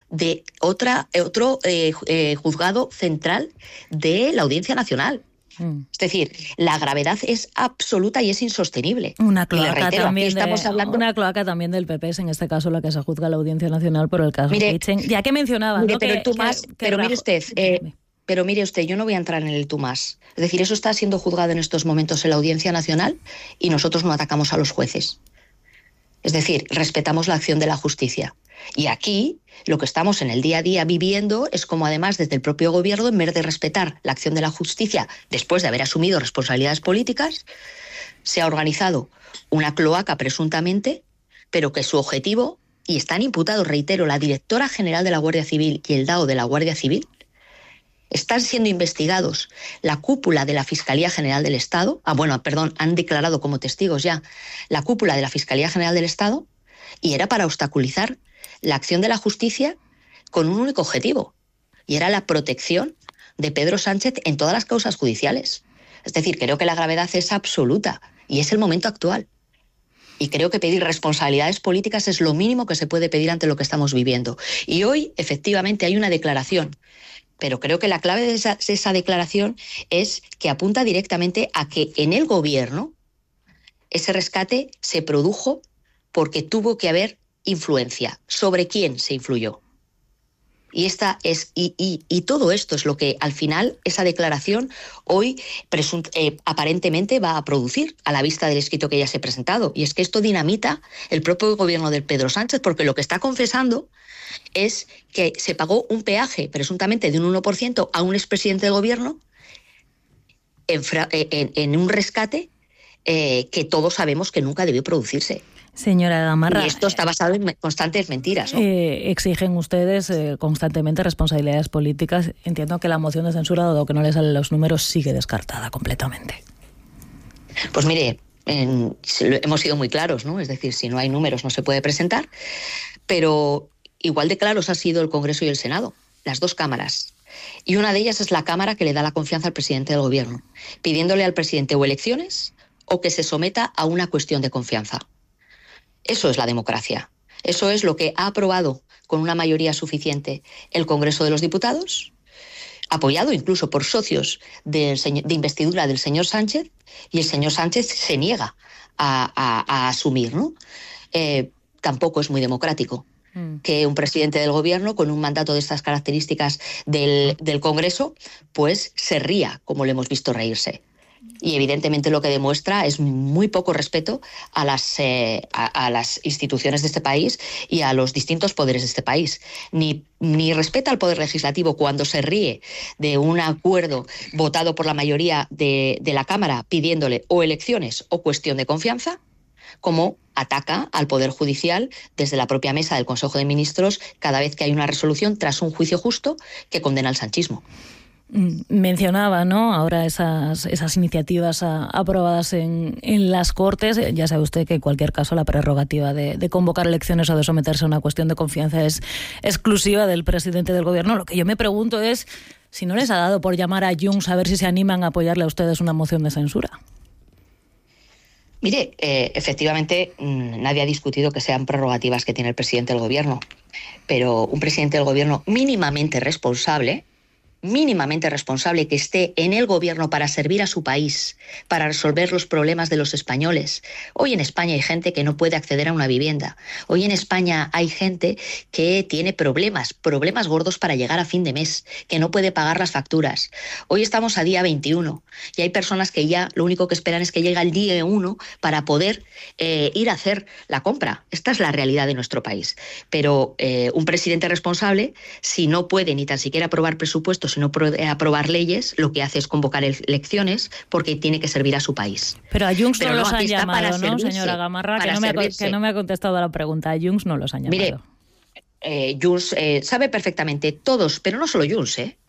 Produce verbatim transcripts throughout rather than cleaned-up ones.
de otra, otro eh, eh, juzgado central de la Audiencia Nacional. Mm. Es decir, la gravedad es absoluta y es insostenible. Una cloaca, reitero, también, estamos de, hablando... una cloaca también del P P, es en este caso la que se juzga a la Audiencia Nacional por el caso Kitchen. Ya que mencionaba, mire, ¿no? Pero, que, tú más, que, pero que mire usted... Eh, Pero mire usted, yo no voy a entrar en el tú más. Es decir, eso está siendo juzgado en estos momentos en la Audiencia Nacional y nosotros no atacamos a los jueces. Es decir, respetamos la acción de la justicia. Y aquí lo que estamos en el día a día viviendo es como además desde el propio gobierno, en vez de respetar la acción de la justicia después de haber asumido responsabilidades políticas, se ha organizado una cloaca presuntamente, pero que su objetivo, y están imputados, reitero, la directora general de la Guardia Civil y el D A O de la Guardia Civil, están siendo investigados la cúpula de la Fiscalía General del Estado, ah, bueno, perdón, han declarado como testigos ya la cúpula de la Fiscalía General del Estado, y era para obstaculizar la acción de la justicia con un único objetivo, y era la protección de Pedro Sánchez en todas las causas judiciales. Es decir, creo que la gravedad es absoluta y es el momento actual. Y creo que pedir responsabilidades políticas es lo mínimo que se puede pedir ante lo que estamos viviendo. Y hoy, efectivamente, hay una declaración. Pero creo que la clave de esa, de esa declaración es que apunta directamente a que en el gobierno ese rescate se produjo porque tuvo que haber influencia. ¿Sobre quién se influyó? Y, esta es, y, y, y todo esto es lo que al final esa declaración hoy presunt, eh, aparentemente va a producir a la vista del escrito que ya se ha presentado. Y es que esto dinamita el propio gobierno de Pedro Sánchez, porque lo que está confesando es que se pagó un peaje presuntamente de un uno por ciento a un expresidente del gobierno en, en, en un rescate eh, que todos sabemos que nunca debió producirse. Señora Gamarra, y esto está basado en constantes mentiras, ¿no? Eh, exigen ustedes eh, constantemente responsabilidades políticas. Entiendo que la moción de censura, dado que no le salen los números, sigue descartada completamente. Pues mire, en, hemos sido muy claros, ¿no? Es decir, si no hay números no se puede presentar, pero igual de claros ha sido el Congreso y el Senado, las dos cámaras. Y una de ellas es la Cámara que le da la confianza al presidente del gobierno, pidiéndole al presidente o elecciones o que se someta a una cuestión de confianza. Eso es la democracia. Eso es lo que ha aprobado con una mayoría suficiente el Congreso de los Diputados, apoyado incluso por socios del señor, de investidura del señor Sánchez, y el señor Sánchez se niega a, a, a asumir, ¿no? Eh, tampoco es muy democrático que un presidente del gobierno con un mandato de estas características del, del Congreso pues se ría, como lo hemos visto reírse. Y evidentemente lo que demuestra es muy poco respeto a las, eh, a, a las instituciones de este país y a los distintos poderes de este país. Ni, ni respeta al Poder Legislativo cuando se ríe de un acuerdo votado por la mayoría de, de la Cámara pidiéndole o elecciones o cuestión de confianza, como ataca al Poder Judicial desde la propia mesa del Consejo de Ministros cada vez que hay una resolución tras un juicio justo que condena al sanchismo. Mencionaba, ¿no?, ahora esas, esas iniciativas a, aprobadas en, en las Cortes. Ya sabe usted que en cualquier caso la prerrogativa de, de convocar elecciones o de someterse a una cuestión de confianza es exclusiva del presidente del gobierno. Lo que yo me pregunto es si no les ha dado por llamar a Junts a ver si se animan a apoyarle a ustedes una moción de censura. Mire, eh, efectivamente mmm, nadie ha discutido que sean prerrogativas que tiene el presidente del gobierno, pero un presidente del gobierno mínimamente responsable mínimamente responsable que esté en el gobierno para servir a su país, para resolver los problemas de los españoles. Hoy en España hay gente que no puede acceder a una vivienda. Hoy en España hay gente que tiene problemas, problemas gordos para llegar a fin de mes, que no puede pagar las facturas. Hoy estamos a día veintiuno y hay personas que ya lo único que esperan es que llegue el día uno para poder eh, ir a hacer la compra. Esta es la realidad de nuestro país. Pero eh, un presidente responsable, si no puede ni tan siquiera aprobar presupuestos, si no puede aprobar leyes, lo que hace es convocar elecciones porque tiene que servir a su país. Pero a Junts Pero no, no los han llamado, ¿no, señora Gamarra? Que no, me ha, que no me ha contestado a la pregunta. A Junts no los han llamado. Mire, eh, Junts eh, sabe perfectamente, todos, pero no solo Junts, ¿eh?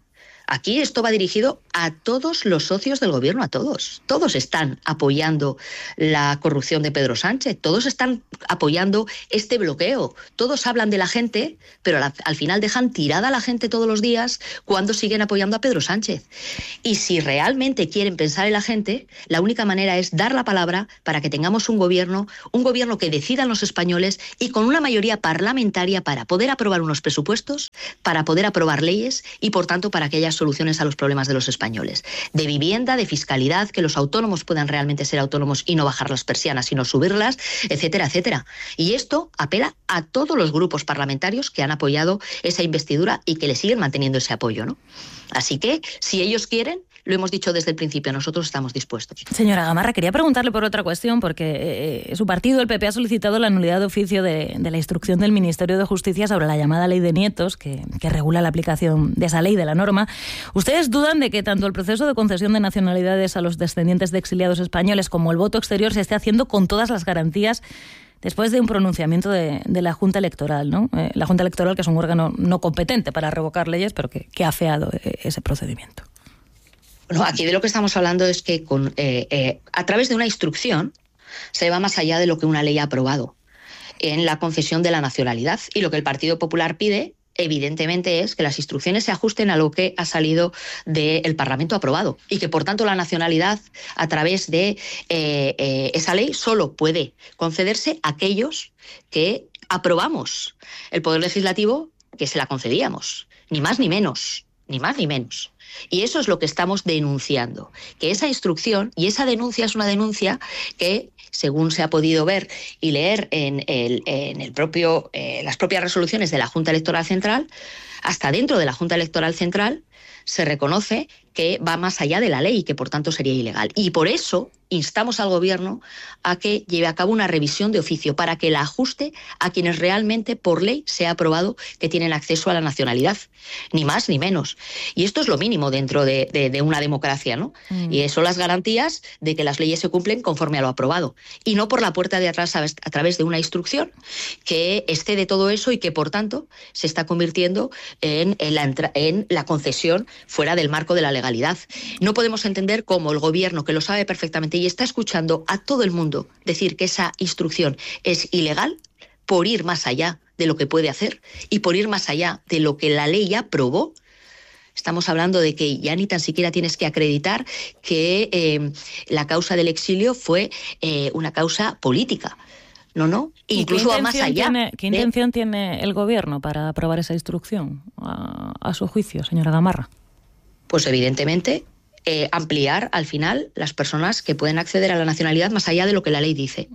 Aquí esto va dirigido a todos los socios del gobierno, a todos. Todos están apoyando la corrupción de Pedro Sánchez, todos están apoyando este bloqueo. Todos hablan de la gente, pero al, al final dejan tirada a la gente todos los días cuando siguen apoyando a Pedro Sánchez. Y si realmente quieren pensar en la gente, la única manera es dar la palabra para que tengamos un gobierno, un gobierno que decidan los españoles y con una mayoría parlamentaria para poder aprobar unos presupuestos, para poder aprobar leyes y, por tanto, para que haya soluciones a los problemas de los españoles. De vivienda, de fiscalidad, que los autónomos puedan realmente ser autónomos y no bajar las persianas, sino subirlas, etcétera, etcétera. Y esto apela a todos los grupos parlamentarios que han apoyado esa investidura y que le siguen manteniendo ese apoyo, ¿no? Así que, si ellos quieren, lo hemos dicho desde el principio, nosotros estamos dispuestos. Señora Gamarra, quería preguntarle por otra cuestión, porque eh, su partido, el P P, ha solicitado la nulidad de oficio de, de la instrucción del Ministerio de Justicia sobre la llamada Ley de Nietos, que, que regula la aplicación de esa ley, de la norma. ¿Ustedes dudan de que tanto el proceso de concesión de nacionalidades a los descendientes de exiliados españoles como el voto exterior se esté haciendo con todas las garantías después de un pronunciamiento de, de la Junta Electoral, ¿no? Eh, la Junta Electoral, que es un órgano no competente para revocar leyes, pero que, que ha afeado ese procedimiento? Bueno, aquí de lo que estamos hablando es que con, eh, eh, a través de una instrucción se va más allá de lo que una ley ha aprobado en la concesión de la nacionalidad. Y lo que el Partido Popular pide, evidentemente, es que las instrucciones se ajusten a lo que ha salido del Parlamento aprobado y que, por tanto, la nacionalidad, a través de eh, eh, esa ley, solo puede concederse a aquellos que aprobamos el Poder Legislativo, que se la concedíamos, ni más ni menos, ni más ni menos. Y eso es lo que estamos denunciando, que esa instrucción y esa denuncia es una denuncia que, según se ha podido ver y leer en, el, en el propio, eh, las propias resoluciones de la Junta Electoral Central, hasta dentro de la Junta Electoral Central se reconoce que va más allá de la ley y que, por tanto, sería ilegal. Y por eso instamos al Gobierno a que lleve a cabo una revisión de oficio para que la ajuste a quienes realmente por ley se ha aprobado que tienen acceso a la nacionalidad, ni más ni menos. Y esto es lo mínimo dentro de, de, de una democracia, ¿no? Mm. Y son las garantías de que las leyes se cumplen conforme a lo aprobado y no por la puerta de atrás a, a través de una instrucción que excede todo eso y que, por tanto, se está convirtiendo en, en, la, en la concesión fuera del marco de la legalidad. No podemos entender cómo el Gobierno, que lo sabe perfectamente y está escuchando a todo el mundo decir que esa instrucción es ilegal, por ir más allá de lo que puede hacer y por ir más allá de lo que la ley aprobó. Estamos hablando de que ya ni tan siquiera tienes que acreditar que eh, la causa del exilio fue eh, una causa política. No, no, incluso va más allá. Tiene, ¿Qué intención de... tiene el Gobierno para aprobar esa instrucción, a, a su juicio, señora Gamarra? Pues evidentemente eh, ampliar al final las personas que pueden acceder a la nacionalidad más allá de lo que la ley dice.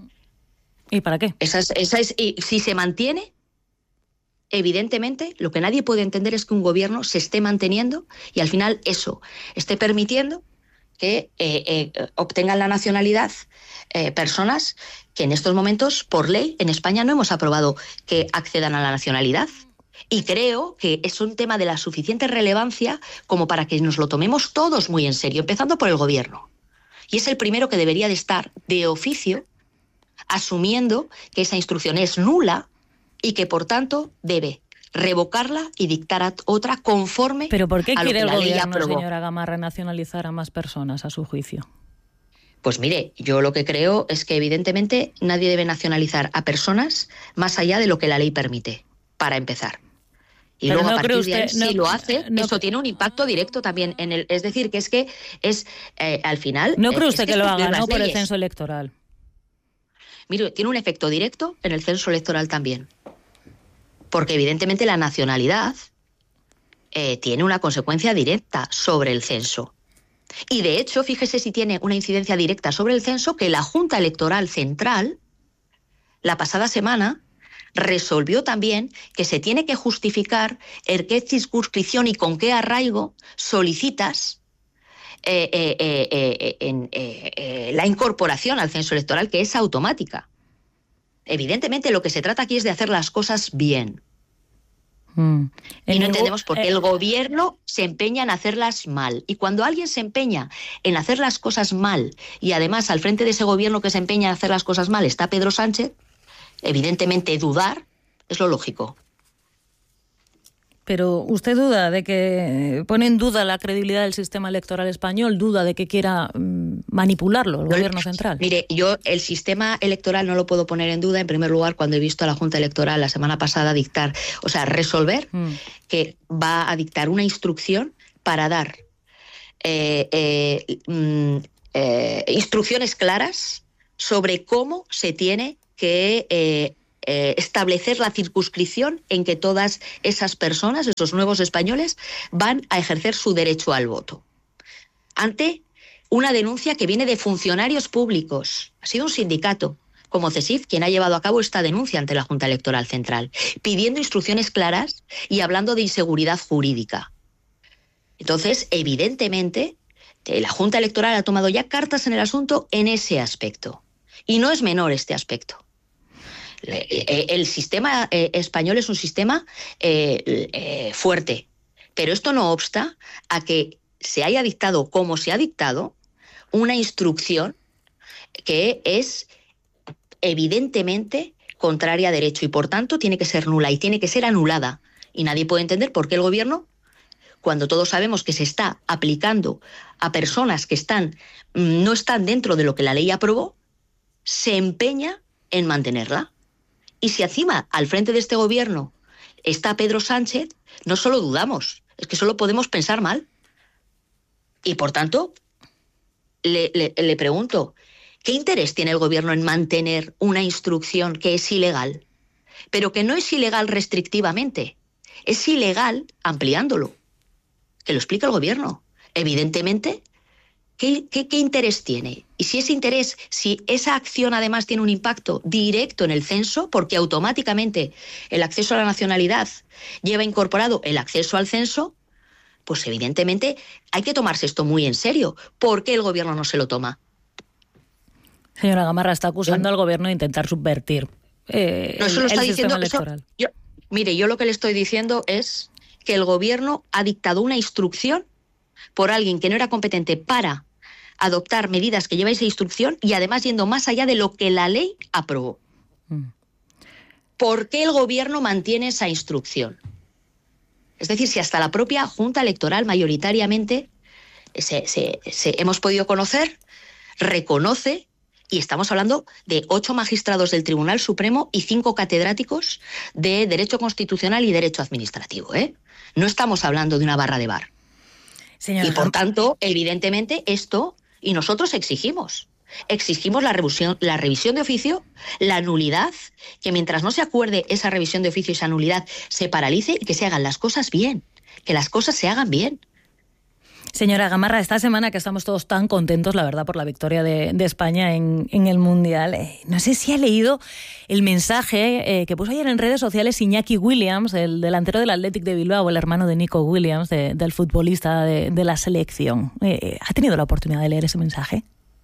¿Y para qué? Esa es, esa es, y si se mantiene, evidentemente lo que nadie puede entender es que un gobierno se esté manteniendo y al final eso esté permitiendo que eh, eh, obtengan la nacionalidad eh, personas que en estos momentos, por ley, en España no hemos aprobado que accedan a la nacionalidad. Y creo que es un tema de la suficiente relevancia como para que nos lo tomemos todos muy en serio, empezando por el Gobierno. Y es el primero que debería de estar de oficio asumiendo que esa instrucción es nula y que, por tanto, debe revocarla y dictar otra conforme ¿Pero por qué a lo quiere que el la ley Gobierno, aprobó. Señora Gamarra, nacionalizar a más personas, a su juicio? Pues mire, yo lo que creo es que evidentemente nadie debe nacionalizar a personas más allá de lo que la ley permite, para empezar. Y Pero luego no a partir usted, de ahí, si no, lo hace, no, eso tiene un impacto directo también en el... Es decir, que es que es eh, al final... No cree usted es que, que lo haga, ¿no?, por el leyes. censo electoral. Mire, tiene un efecto directo en el censo electoral también. Porque evidentemente la nacionalidad eh, tiene una consecuencia directa sobre el censo. Y de hecho, fíjese si tiene una incidencia directa sobre el censo, que la Junta Electoral Central, la pasada semana, resolvió también que se tiene que justificar en qué circunscripción y con qué arraigo solicitas eh, eh, eh, eh, en, eh, eh, la incorporación al censo electoral, que es automática. Evidentemente lo que se trata aquí es de hacer las cosas bien. Mm. Y no entendemos por qué el Gobierno se empeña en hacerlas mal. Y cuando alguien se empeña en hacer las cosas mal, y además al frente de ese Gobierno que se empeña en hacer las cosas mal está Pedro Sánchez, evidentemente dudar es lo lógico. Pero usted duda de que pone en duda la credibilidad del sistema electoral español, duda de que quiera mmm, manipularlo el no, gobierno central. Mire, yo el sistema electoral no lo puedo poner en duda, en primer lugar, cuando he visto a la Junta Electoral la semana pasada dictar, o sea, resolver mm. que va a dictar una instrucción para dar eh, eh, mm, eh, instrucciones claras sobre cómo se tiene que eh, Eh, establecer la circunscripción en que todas esas personas, esos nuevos españoles, van a ejercer su derecho al voto. Ante una denuncia que viene de funcionarios públicos. Ha sido un sindicato, como CESIF, quien ha llevado a cabo esta denuncia ante la Junta Electoral Central, pidiendo instrucciones claras y hablando de inseguridad jurídica. Entonces, evidentemente, la Junta Electoral ha tomado ya cartas en el asunto en ese aspecto. Y no es menor este aspecto. El sistema español es un sistema eh, eh, fuerte, pero esto no obsta a que se haya dictado, como se ha dictado, una instrucción que es evidentemente contraria a derecho y por tanto tiene que ser nula y tiene que ser anulada. Y nadie puede entender por qué el gobierno, cuando todos sabemos que se está aplicando a personas que están, no están dentro de lo que la ley aprobó, se empeña en mantenerla. Y si encima, al frente de este gobierno, está Pedro Sánchez, no solo dudamos, es que solo podemos pensar mal. Y por tanto, le, le, le pregunto, ¿qué interés tiene el gobierno en mantener una instrucción que es ilegal? Pero que no es ilegal restrictivamente, es ilegal ampliándolo. Que lo explica el gobierno. Evidentemente, ¿Qué, qué, ¿qué interés tiene? Y si ese interés, si esa acción además tiene un impacto directo en el censo, porque automáticamente el acceso a la nacionalidad lleva incorporado el acceso al censo, pues evidentemente hay que tomarse esto muy en serio. ¿Por qué el gobierno no se lo toma? Señora Gamarra, está acusando al gobierno de intentar subvertir eh, no, eso el, lo está el diciendo, sistema electoral. Eso, yo, mire, yo lo que le estoy diciendo es que el gobierno ha dictado una instrucción por alguien que no era competente para adoptar medidas que lleva esa instrucción y además yendo más allá de lo que la ley aprobó. Mm. ¿Por qué el gobierno mantiene esa instrucción? Es decir, si hasta la propia Junta Electoral mayoritariamente se, se, se, hemos podido conocer, reconoce, y estamos hablando de ocho magistrados del Tribunal Supremo y cinco catedráticos de Derecho Constitucional y Derecho Administrativo, ¿eh? No estamos hablando de una barra de bar. Señora, y por tanto, evidentemente, esto, y nosotros exigimos, exigimos la revisión, la revisión de oficio, la nulidad, que mientras no se acuerde esa revisión de oficio y esa nulidad, se paralice y que se hagan las cosas bien, que las cosas se hagan bien. Señora Gamarra, esta semana que estamos todos tan contentos, la verdad, por la victoria de, de España en, en el Mundial, eh, no sé si ha leído el mensaje eh, que puso ayer en redes sociales Iñaki Williams, el delantero del Athletic de Bilbao, el hermano de Nico Williams, de, del futbolista de, de la selección. Eh, ¿Ha tenido la oportunidad de leer ese mensaje?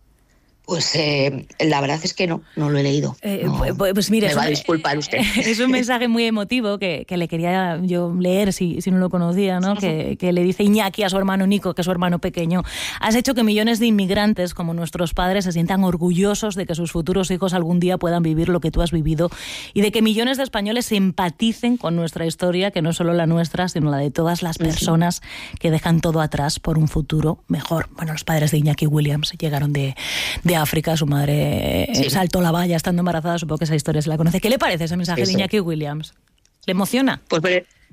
Pues eh, la verdad es que no, no lo he leído. Eh, no, pues, pues mire, me va a disculpar usted. Es un mensaje muy emotivo que, que le quería yo leer si, si no lo conocía, ¿no? Que, que le dice Iñaki a su hermano Nico, que es su hermano pequeño: has hecho que millones de inmigrantes como nuestros padres se sientan orgullosos de que sus futuros hijos algún día puedan vivir lo que tú has vivido y de que millones de españoles se empaticen con nuestra historia, que no es solo la nuestra, sino la de todas las personas que dejan todo atrás por un futuro mejor. Bueno, los padres de Iñaki Williams llegaron de, de África, su madre sí. saltó la valla estando embarazada, supongo que esa historia se la conoce. ¿Qué le parece ese mensaje Eso. de Iñaki Williams? ¿Le emociona? Pues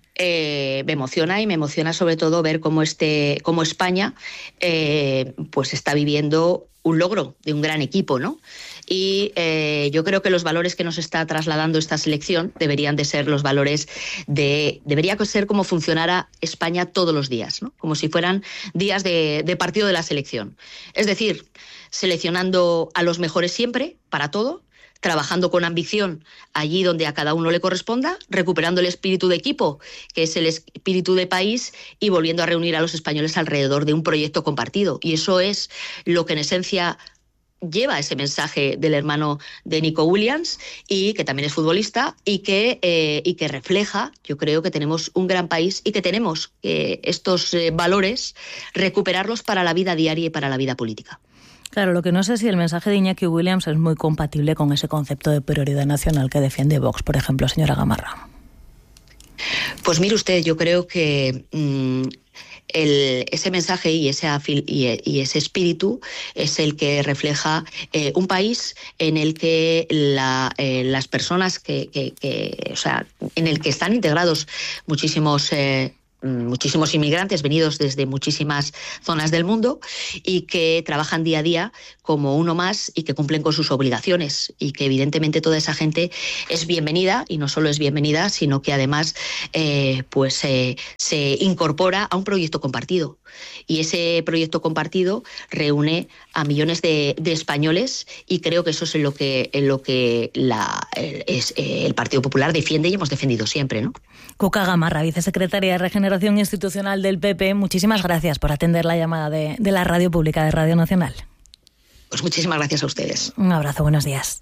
eh, me emociona y me emociona sobre todo ver cómo, este, cómo España eh, pues está viviendo un logro de un gran equipo, ¿no? Y eh, yo creo que los valores que nos está trasladando esta selección deberían de ser los valores de... Debería ser como funcionara España todos los días, ¿no? Como si fueran días de, de partido de la selección. Es decir, seleccionando a los mejores siempre, para todo, trabajando con ambición allí donde a cada uno le corresponda, recuperando el espíritu de equipo, que es el espíritu de país, y volviendo a reunir a los españoles alrededor de un proyecto compartido. Y eso es lo que en esencia lleva ese mensaje del hermano de Nico Williams, y que también es futbolista, y que, eh, y que refleja, yo creo que tenemos un gran país y que tenemos eh, estos eh, valores, recuperarlos para la vida diaria y para la vida política. Claro, lo que no sé si el mensaje de Iñaki Williams es muy compatible con ese concepto de prioridad nacional que defiende Vox, por ejemplo, señora Gamarra. Pues mire usted, yo creo que mmm, el, ese mensaje y ese, afil, y, y ese espíritu es el que refleja eh, un país en el que la, eh, las personas que, que, que, o sea, en el que están integrados muchísimos eh, muchísimos inmigrantes venidos desde muchísimas zonas del mundo y que trabajan día a día como uno más y que cumplen con sus obligaciones, y que evidentemente toda esa gente es bienvenida, y no solo es bienvenida, sino que además eh, pues eh, se incorpora a un proyecto compartido. Y ese proyecto compartido reúne a millones de, de españoles, y creo que eso es en lo que, en lo que la, el, es, el Partido Popular defiende y hemos defendido siempre, ¿no? Cuca Gamarra, vicesecretaria de Regeneración Institucional del P P, muchísimas gracias por atender la llamada de, de la Radio Pública de Radio Nacional. Pues muchísimas gracias a ustedes. Un abrazo, buenos días.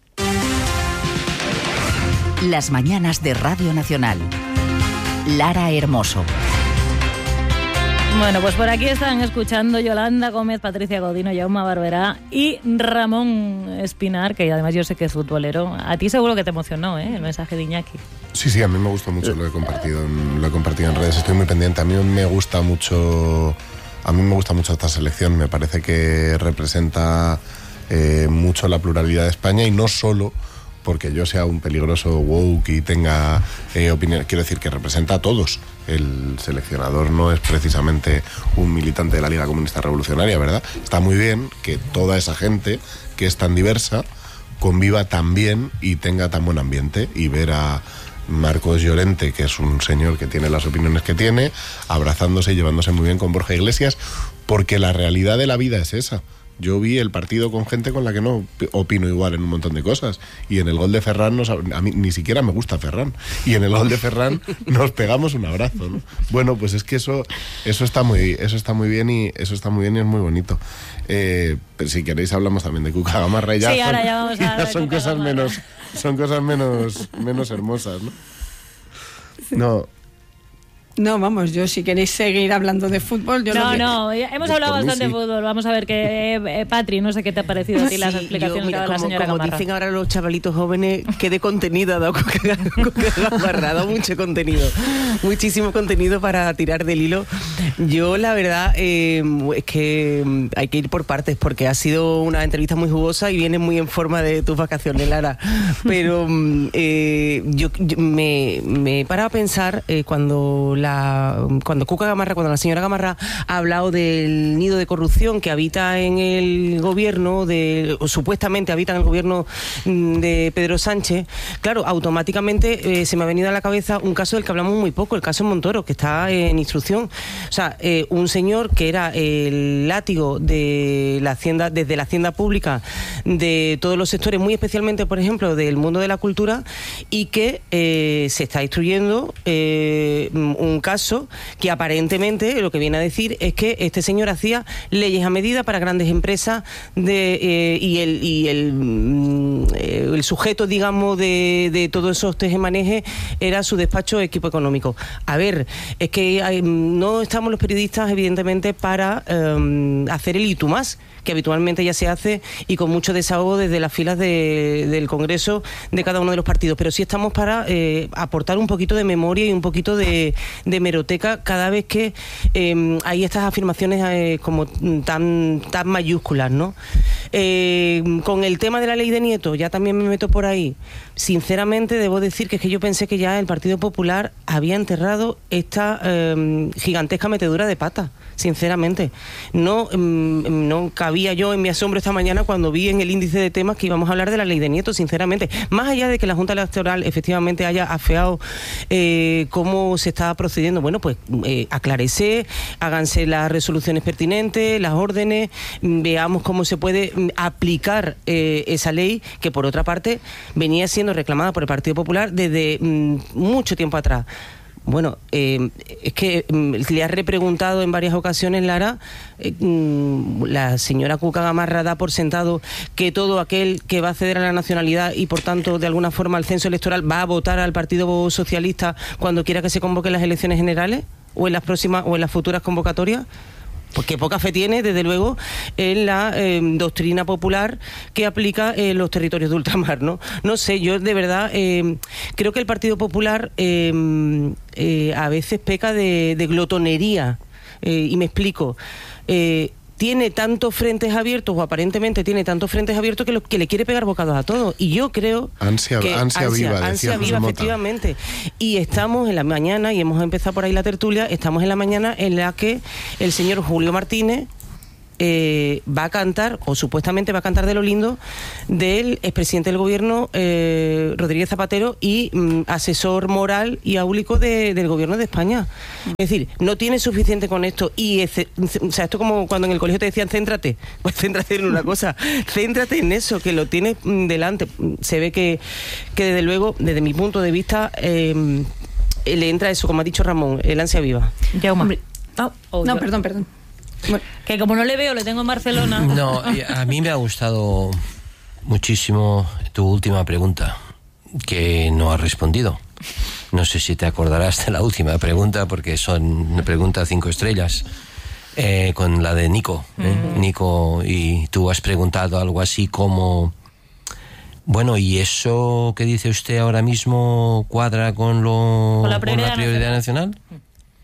Las mañanas de Radio Nacional. Lara Hermoso. Bueno, pues por aquí están escuchando Yolanda Gómez, Patricia Godino, Jaume Barberá y Ramón Espinar, que además yo sé que es futbolero. A ti seguro que te emocionó, ¿eh?, el mensaje de Iñaki. Sí, sí, a mí me gustó mucho, lo he compartido, lo he compartido en redes, estoy muy pendiente. A mí me gusta mucho, a mí me gusta mucho esta selección, me parece que representa eh, mucho la pluralidad de España, y no solo porque yo sea un peligroso woke y tenga eh, opinión, quiero decir que representa a todos. El seleccionador no es precisamente un militante de la Liga Comunista Revolucionaria, ¿verdad? Está muy bien que toda esa gente que es tan diversa conviva tan bien y tenga tan buen ambiente, y ver a Marcos Llorente, que es un señor que tiene las opiniones que tiene, abrazándose y llevándose muy bien con Borja Iglesias, porque la realidad de la vida es esa. Yo vi el partido con gente con la que no opino igual en un montón de cosas, y en el gol de Ferran nos, a mí ni siquiera me gusta Ferran, y en el gol de Ferran nos pegamos un abrazo, ¿no? Bueno, pues es que eso eso está muy eso está muy bien y eso está muy bien y es muy bonito. Eh, pero si queréis hablamos también de Cuca Gamarra, y ya sí, son, ahora ya vamos a ya son cosas Gamarra. menos son cosas menos menos hermosas, ¿no? No. No, vamos, yo si queréis seguir hablando de fútbol... Yo no, lo que... no, hemos hablado Por mí bastante sí. de fútbol. Vamos a ver que, eh, Patri, no sé qué te ha parecido a ti las Sí, explicaciones yo, mira, que ha dado la como, señora como Gamarra. dicen ahora los chavalitos jóvenes, qué de contenido ha dado Cuca Gamarra, ha dado mucho contenido, muchísimo contenido para tirar del hilo. Yo, la verdad, eh, es que hay que ir por partes, porque ha sido una entrevista muy jugosa y viene muy en forma de tus vacaciones, Lara. Pero eh, yo, yo me, me he parado a pensar eh, cuando la cuando Cuca Gamarra, cuando la señora Gamarra ha hablado del nido de corrupción que habita en el gobierno, de, o supuestamente habita en el gobierno de Pedro Sánchez, claro, automáticamente eh, se me ha venido a la cabeza un caso del que hablamos muy poco, el caso Montoro, que está en instrucción. O sea, eh, un señor que era el látigo de la hacienda, desde la hacienda pública, de todos los sectores, muy especialmente, por ejemplo, del mundo de la cultura, y que eh, se está instruyendo eh, un caso que aparentemente lo que viene a decir es que este señor hacía leyes a medida para grandes empresas de, eh, y, el, y el, eh, el sujeto, digamos, de, de todos esos tejemanejes era su despacho equipo económico. A ver, es que hay, no estamos los periodistas, evidentemente, para eh, hacer el y tú más, que habitualmente ya se hace y con mucho desahogo desde las filas de, del Congreso de cada uno de los partidos, pero sí estamos para eh, aportar un poquito de memoria y un poquito de, de hemeroteca cada vez que eh, hay estas afirmaciones eh, como tan, tan mayúsculas, ¿no? Eh, con el tema de la ley de Nieto, ya también me meto por ahí. Sinceramente debo decir que es que yo pensé que ya el Partido Popular había enterrado esta eh, gigantesca metedura de pata. Sinceramente, no, no cabía yo en mi asombro esta mañana cuando vi en el índice de temas que íbamos a hablar de la ley de Nieto, sinceramente. Más allá de que la Junta Electoral efectivamente haya afeado eh, cómo se está procediendo, bueno, pues eh, aclárese, háganse las resoluciones pertinentes, las órdenes, veamos cómo se puede aplicar eh, esa ley que, por otra parte, venía siendo reclamada por el Partido Popular desde mm, mucho tiempo atrás. Bueno, eh, es que mm, le has repreguntado en varias ocasiones, Lara, eh, mm, la señora Cuca Gamarra da por sentado que todo aquel que va a acceder a la nacionalidad y, por tanto, de alguna forma al censo electoral va a votar al Partido Socialista cuando quiera que se convoquen las elecciones generales o en las próximas o en las futuras convocatorias. porque poca fe tiene, desde luego, en la eh, doctrina popular que aplica en los territorios de ultramar, ¿no? No sé, yo de verdad eh, creo que el Partido Popular eh, eh, a veces peca de, de glotonería, eh, y me explico. Eh, tiene tantos frentes abiertos, o aparentemente tiene tantos frentes abiertos, que, lo, que le quiere pegar bocados a todos. Y yo creo ansia, que... Ansia, ansia viva, ansia viva, efectivamente. Y estamos en la mañana, y hemos empezado por ahí la tertulia, estamos en la mañana en la que el señor Julio Martínez Eh, va a cantar, o supuestamente va a cantar de lo lindo, del expresidente del gobierno, eh, Rodríguez Zapatero, y mm, asesor moral y áulico de, del gobierno de España. Es decir, no tiene suficiente con esto. Y es, o sea, esto como cuando en el colegio te decían céntrate, pues céntrate en una cosa, céntrate en eso, que lo tienes mm, delante. Se ve que, que desde luego, desde mi punto de vista, eh, le entra eso, como ha dicho Ramón, el ansia viva. Ya, hombre. Oh, oh, no, yo. perdón, perdón. Bueno, que como no le veo, le tengo en Barcelona. No, a mí me ha gustado muchísimo tu última pregunta, que no has respondido. No sé si te acordarás de la última pregunta, porque son una pregunta cinco estrellas, eh, con la de Nico. ¿eh? Uh-huh. Nico, y tú has preguntado algo así como... Bueno, ¿y eso que dice usted ahora mismo cuadra con, lo, con la prioridad, con la prioridad nacional? nacional?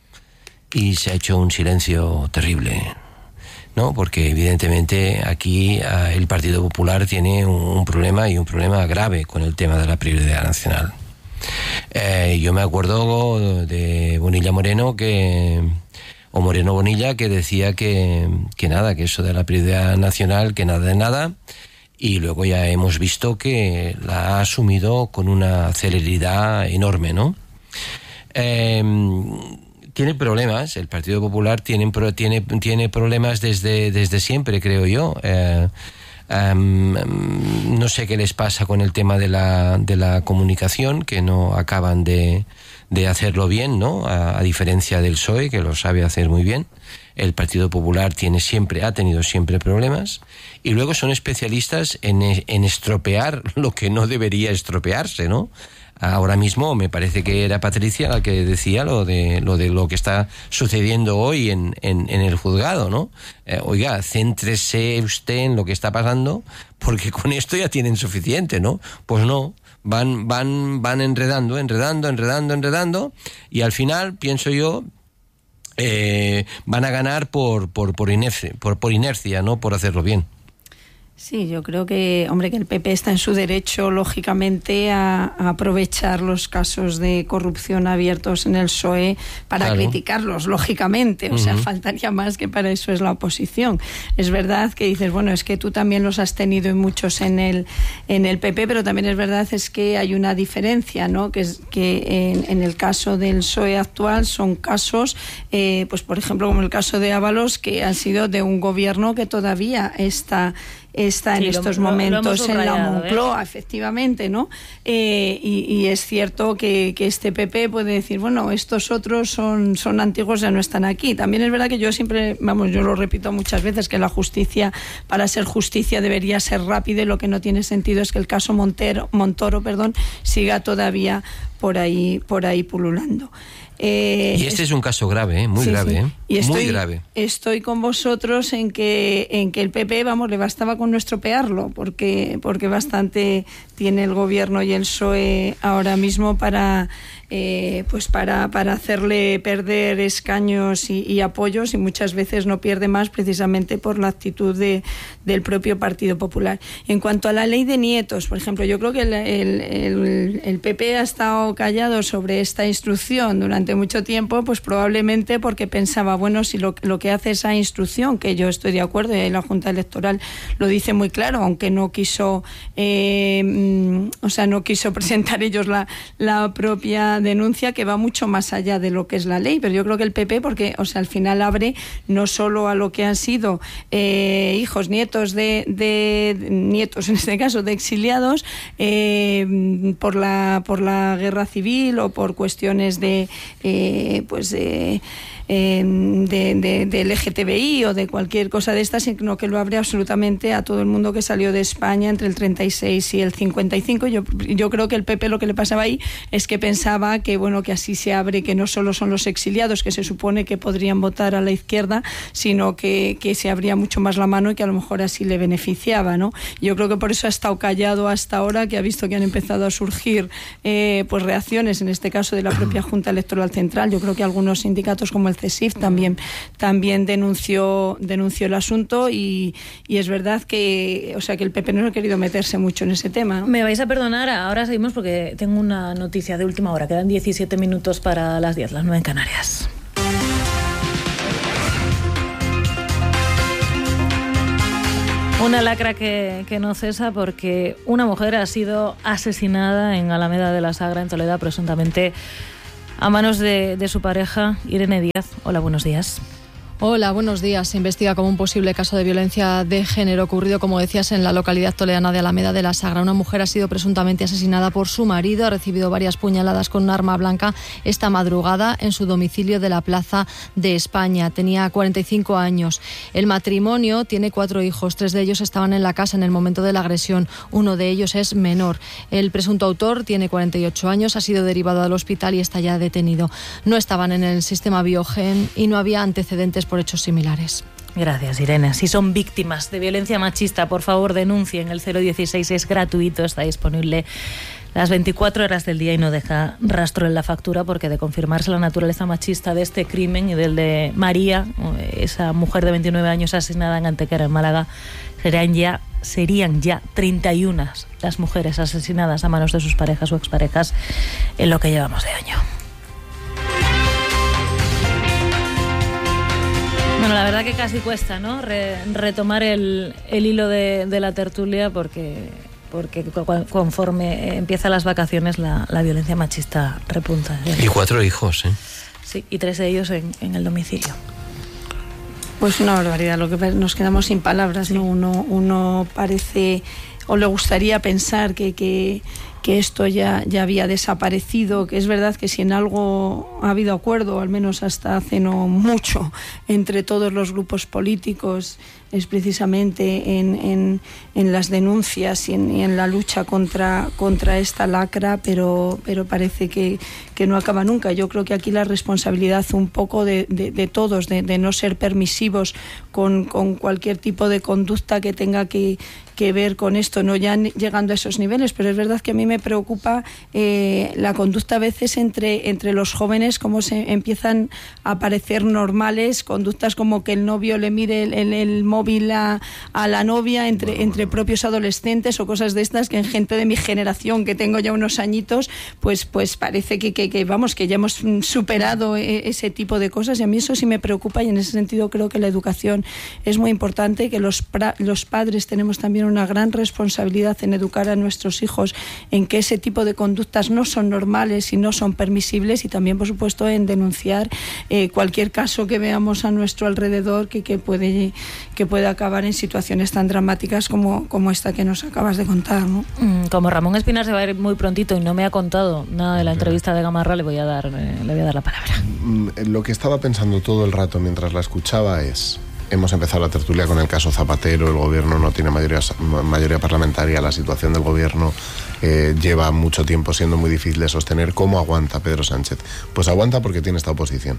Y se ha hecho un silencio terrible, ¿no? Porque evidentemente aquí uh, el Partido Popular tiene un, un problema, y un problema grave, con el tema de la prioridad nacional. Eh, yo me acuerdo de Bonilla Moreno, que o Moreno Bonilla, que decía que, que nada, que eso de la prioridad nacional, que nada de nada, y luego ya hemos visto que la ha asumido con una celeridad enorme, ¿no? Eh, Tiene problemas, el Partido Popular tiene, tiene, tiene problemas desde, desde siempre, creo yo. Eh, um, no sé qué les pasa con el tema de la, de la comunicación, que no acaban de, de hacerlo bien, ¿no? A, a diferencia del P S O E, que lo sabe hacer muy bien. El Partido Popular tiene siempre, ha tenido siempre problemas. Y luego son especialistas en, en estropear lo que no debería estropearse, ¿no? Ahora mismo me parece que era Patricia la que decía lo de lo de lo que está sucediendo hoy en, en, en el juzgado, ¿no? Eh, oiga, céntrese usted en lo que está pasando, porque con esto ya tienen suficiente, ¿no? Pues no, van van van enredando, enredando, enredando, enredando, y al final, pienso yo, eh, van a ganar por por por inercia, por, por inercia, no por hacerlo bien. Sí, yo creo que, hombre, que el P P está en su derecho, lógicamente, a, a aprovechar los casos de corrupción abiertos en el P S O E para claro. criticarlos, lógicamente. O uh-huh. sea, faltaría más, que para eso es la oposición. Es verdad que dices, bueno, es que tú también los has tenido y muchos en el en el P P, pero también es verdad es que hay una diferencia, ¿no? Que es que en, en el caso del P S O E actual son casos, eh, pues por ejemplo, como el caso de Ábalos, que han sido de un gobierno que todavía está está en sí, estos lo, momentos lo, lo en la Moncloa, ¿ves? Efectivamente, ¿no? Eh, y, y es cierto que, que este P P puede decir, bueno, estos otros son, son antiguos, ya no están aquí. También es verdad que yo siempre, vamos, yo lo repito muchas veces, que la justicia, para ser justicia, debería ser rápida, y lo que no tiene sentido es que el caso Montero, Montoro, perdón, siga todavía por ahí, por ahí pululando. Eh, y este es, es un caso grave, ¿eh? muy sí, grave, sí. ¿eh? Y estoy, muy grave. Estoy con vosotros en que en que el P P, vamos, le bastaba con no estropearlo, porque porque bastante tiene el gobierno y el P S O E ahora mismo para eh, pues para para hacerle perder escaños y, y apoyos, y muchas veces no pierde más precisamente por la actitud de, del propio Partido Popular. En cuanto a la ley de nietos, por ejemplo, yo creo que el, el, el, el P P ha estado callado sobre esta instrucción durante mucho tiempo, pues probablemente porque pensaba, bueno, si lo, lo que hace esa instrucción, que yo estoy de acuerdo, y la Junta Electoral lo dice muy claro, aunque no quiso eh, o sea, no quiso presentar ellos la, la propia denuncia, que va mucho más allá de lo que es la ley, pero yo creo que el P P, porque, o sea, al final abre no solo a lo que han sido eh, hijos, nietos de, de nietos, en este caso, de exiliados eh, por la por la guerra civil o por cuestiones de eh, pues de Eh, de, de, de L G T B I o de cualquier cosa de estas, sino que lo abre absolutamente a todo el mundo que salió de España entre el treinta y seis y el cincuenta y cinco. Yo, yo creo que el P P lo que le pasaba ahí es que pensaba Málaga, que bueno, que así se abre, que no solo son los exiliados que se supone que podrían votar a la izquierda, sino que, que se abría mucho más la mano y que a lo mejor así le beneficiaba, ¿no? Yo creo que por eso ha estado callado hasta ahora, que ha visto que han empezado a surgir eh, pues reacciones, en este caso de la propia Junta Electoral Central. Yo creo que algunos sindicatos como el CESIF también, también denunció, denunció el asunto y, y es verdad que, o sea, que el P P no ha querido meterse mucho en ese tema, ¿no? Me vais a perdonar, ahora seguimos porque tengo una noticia de última hora. Quedan diecisiete minutos para las diez, las nueve en Canarias. Una lacra que, que no cesa porque una mujer ha sido asesinada en Alameda de la Sagra, en Toledo, presuntamente a manos de, de su pareja, Irene Díaz. Hola, buenos días. Hola, buenos días. Se investiga como un posible caso de violencia de género ocurrido, como decías, en la localidad toledana de Alameda de la Sagra. Una mujer ha sido presuntamente asesinada por su marido, ha recibido varias puñaladas con un arma blanca esta madrugada en su domicilio de la Plaza de España. Tenía cuarenta y cinco años. El matrimonio tiene cuatro hijos, tres de ellos estaban en la casa en el momento de la agresión. Uno de ellos es menor. El presunto autor tiene cuarenta y ocho años, ha sido derivado al hospital y está ya detenido. No estaban en el sistema Biogen y no había antecedentes por hechos similares. Gracias, Irene. Si son víctimas de violencia machista, por favor denuncien. El cero dieciséis es gratuito, está disponible las veinticuatro horas del día y no deja rastro en la factura, porque de confirmarse la naturaleza machista de este crimen y del de María, esa mujer de veintinueve años asesinada en Antequera, en Málaga, serían ya, serían ya treinta y una las mujeres asesinadas a manos de sus parejas o exparejas en lo que llevamos de año. Bueno, la verdad que casi cuesta, ¿no? Re, retomar el, el hilo de, de la tertulia porque, porque conforme empiezan las vacaciones la, la violencia machista repunta. Y cuatro hijos, ¿eh? Sí, y tres de ellos en, en el domicilio. Pues una barbaridad, lo que nos quedamos sin palabras, ¿no? Uno, uno parece, o le gustaría pensar que... que que esto ya, ya había desaparecido, que es verdad que si en algo ha habido acuerdo, al menos hasta hace no mucho, entre todos los grupos políticos, es precisamente en, en, en las denuncias y en, y en la lucha contra, contra esta lacra, pero, pero parece que, que no acaba nunca. Yo creo que aquí la responsabilidad un poco de, de, de todos, de, de no ser permisivos con, con cualquier tipo de conducta que tenga que, que ver con esto, no ya llegando a esos niveles, pero es verdad que a mí me preocupa eh, la conducta a veces entre, entre los jóvenes, cómo se empiezan a parecer normales, conductas como que el novio le mire el, el, el móvil a, a la novia entre, entre propios adolescentes o cosas de estas que en gente de mi generación, que tengo ya unos añitos, pues, pues parece que, que, que vamos, que ya hemos superado ese tipo de cosas, y a mí eso sí me preocupa, y en ese sentido creo que la educación es muy importante, que los, pra, los padres tenemos también una gran responsabilidad en educar a nuestros hijos en que ese tipo de conductas no son normales y no son permisibles, y también por supuesto en denunciar eh, cualquier caso que veamos a nuestro alrededor que, que puede que puede acabar en situaciones tan dramáticas como, como esta que nos acabas de contar, ¿no? Como Ramón Espinar se va a ir muy prontito y no me ha contado nada de la entrevista de Gamarra, le voy a dar eh, le voy a dar la palabra. Lo que estaba pensando todo el rato mientras la escuchaba es: hemos empezado la tertulia con el caso Zapatero, el gobierno no tiene mayoría, mayoría parlamentaria, la situación del gobierno eh, lleva mucho tiempo siendo muy difícil de sostener. ¿Cómo aguanta Pedro Sánchez? Pues aguanta porque tiene esta oposición.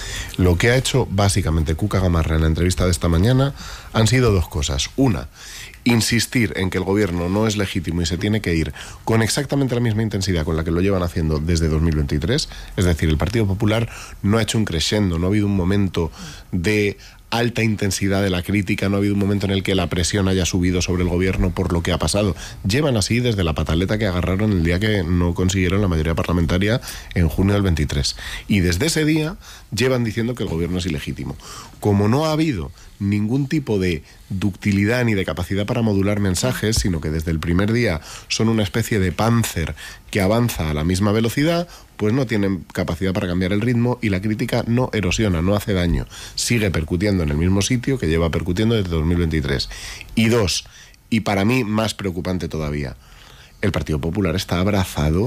Lo que ha hecho básicamente Cuca Gamarra en la entrevista de esta mañana han sido dos cosas. Una, insistir en que el gobierno no es legítimo y se tiene que ir con exactamente la misma intensidad con la que lo llevan haciendo desde dos mil veintitrés. Es decir, el Partido Popular no ha hecho un crescendo, no ha habido un momento de alta intensidad de la crítica, no ha habido un momento en el que la presión haya subido sobre el gobierno por lo que ha pasado. Llevan así desde la pataleta que agarraron el día que no consiguieron la mayoría parlamentaria en junio del veintitrés. Y desde ese día llevan diciendo que el gobierno es ilegítimo. Como no ha habido ningún tipo de ductilidad ni de capacidad para modular mensajes, sino que desde el primer día son una especie de Panzer que avanza a la misma velocidad, pues no tienen capacidad para cambiar el ritmo, y la crítica no erosiona, no hace daño, sigue percutiendo en el mismo sitio que lleva percutiendo desde dos mil veintitrés. Y dos, y para mí más preocupante todavía, el Partido Popular está abrazado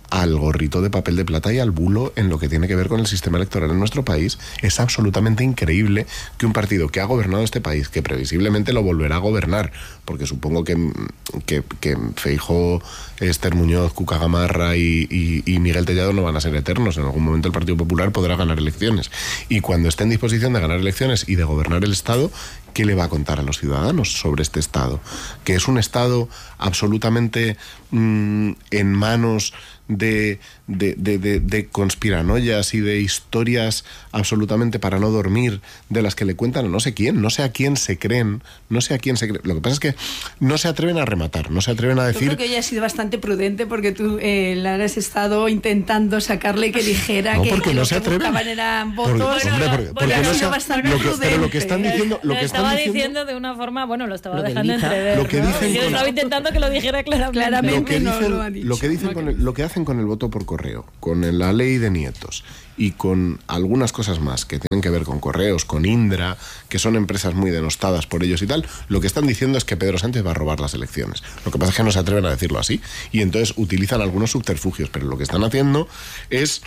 al gorrito de papel de plata y al bulo en lo que tiene que ver con el sistema electoral en nuestro país. Es absolutamente increíble que un partido que ha gobernado este país, que previsiblemente lo volverá a gobernar, porque supongo que, que, que Feijóo, Esther Muñoz, Cuca Gamarra y, y, y Miguel Tellado no van a ser eternos. En algún momento el Partido Popular podrá ganar elecciones. Y cuando esté en disposición de ganar elecciones y de gobernar el Estado, ¿qué le va a contar a los ciudadanos sobre este Estado? Que es un Estado absolutamente mmm, en manos de, de, de, de, de conspiranoias y de historias absolutamente para no dormir, de las que le cuentan a no sé quién, no sé a quién se creen, no sé a quién se creen. Lo que pasa es que no se atreven a rematar, no se atreven a decir... Yo creo que ella ha sido bastante prudente, porque tú, eh, Lara, has estado intentando sacarle que dijera no, que, porque que no lo se que atreven. buscaban eran votos. Porque, hombre, porque, porque ha no sido se, bastante lo que, prudente. pero lo que están diciendo... Lo, lo que estaba están diciendo, diciendo de una forma, bueno, lo estaba lo dejando desliza. entrever. Lo que ¿no? dicen Yo con- estaba intentando que lo dijera claramente. Claramente. lo que no dicen, lo ha dicho. lo que dicen con el- lo que hacen con el voto por correo, con la ley de nietos y con algunas cosas más que tienen que ver con correos, con Indra, que son empresas muy denostadas por ellos y tal, lo que están diciendo es que Pedro Sánchez va a robar las elecciones. Lo que pasa es que no se atreven a decirlo así y entonces utilizan algunos subterfugios, pero lo que están haciendo es,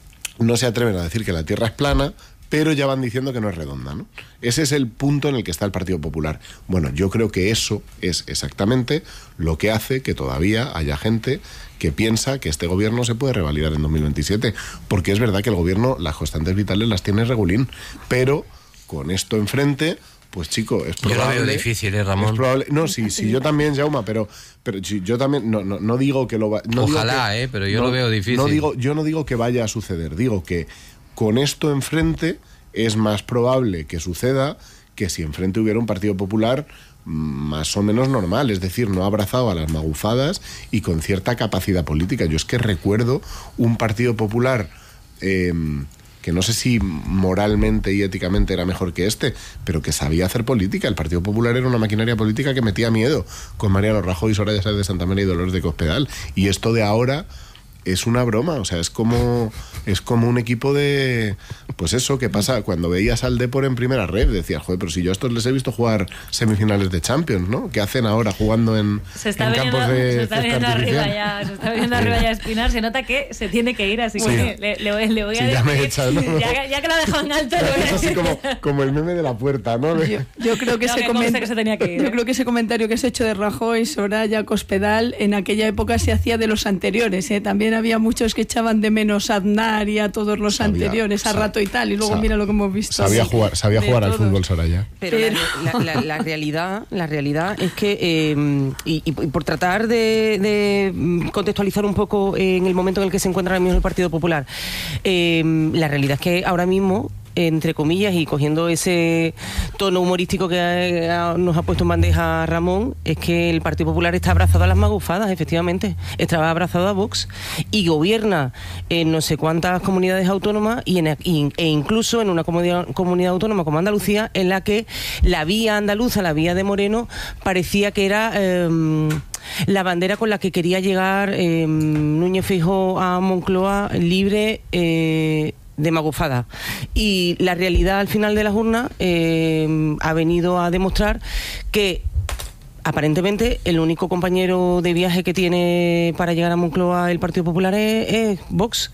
no se atreven a decir que la Tierra es plana, pero ya van diciendo que no es redonda, ¿no? Ese es el punto en el que está el Partido Popular. Bueno, yo creo que eso es exactamente lo que hace que todavía haya gente que piensa que este gobierno se puede revalidar en dos mil veintisiete, porque es verdad que el gobierno las constantes vitales las tiene regulín, pero con esto enfrente... Pues chico, es probable... Yo lo veo difícil, ¿eh, Ramón? Es probable, no, sí, sí, yo también, Jaume, pero, pero sí, yo también, no, no, no digo que lo va... No Ojalá, digo que, eh, pero yo no, lo veo difícil. No digo, yo no digo que vaya a suceder, digo que con esto enfrente es más probable que suceda que si enfrente hubiera un Partido Popular más o menos normal, es decir, no abrazado a las magufadas y con cierta capacidad política. Yo es que recuerdo un Partido Popular... Eh, que no sé si moralmente y éticamente era mejor que este, pero que sabía hacer política. El Partido Popular era una maquinaria política que metía miedo, con Mariano Rajoy, Soraya Sáenz de Santamaría y Dolores de Cospedal. Y esto de ahora es una broma, o sea, es como es como un equipo de... Pues eso, que pasa cuando veías al Depor en primera red, decías, joder, pero si yo a estos les he visto jugar semifinales de Champions, ¿no? ¿Qué hacen ahora jugando en, Se está en viniendo, campos de se está césped viniendo arriba artificial? ya, se está viniendo arriba ya Espinar, se nota que se tiene que ir, así Sí. que le, le, voy- le voy a Sí, decir, ya me he echado, ¿no? ya, ya que lo ha dejado en alto, le voy a Es así decir. como, como el meme de la puerta, ¿no? Yo, yo creo que No, ese que conste comenta- que se tenía que ir, yo ¿eh? creo que ese comentario que se ha hecho de Rajoy, Soraya, Cospedal, en aquella época se hacía de los anteriores, ¿eh? También había muchos que echaban de menos a Aznar y a todos los Sabía, anteriores, a sab- Rato y tal, y luego sab- mira lo que hemos visto. Sabía de- jugar, sabía de jugar al todos. fútbol, Soraya. Pero, Pero- La, la- la realidad, la realidad es que, eh, y, y por tratar de, de contextualizar un poco en el momento en el que se encuentra ahora mismo el Partido Popular, eh, la realidad es que ahora mismo, entre comillas, y cogiendo ese tono humorístico que ha- nos ha puesto en bandeja Ramón, es que el Partido Popular está abrazado a las magufadas, efectivamente. Está abrazado a Vox y gobierna en no sé cuántas comunidades autónomas y en, y- e incluso en una comunidad, comunidad autónoma como Andalucía, en la que la vía andaluza, la vía de Moreno, parecía que era... eh, la bandera con la que quería llegar eh, Núñez Feijóo a Moncloa libre eh, de magufada. Y la realidad al final de las urnas eh, ha venido a demostrar que aparentemente el único compañero de viaje que tiene para llegar a Moncloa el Partido Popular es, es Vox.